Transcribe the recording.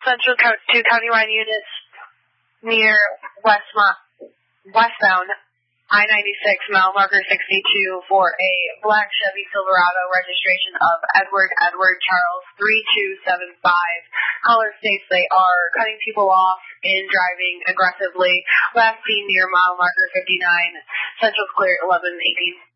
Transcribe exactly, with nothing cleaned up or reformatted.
Central Co- two County Line units near Westmont, westbound I ninety-six, mile marker sixty-two for a black Chevy Silverado, registration of Edward Edward Charles three two seven five. Caller states they are cutting people off and driving aggressively. Last seen near mile marker fifty-nine. Central's clear eleven eighteen.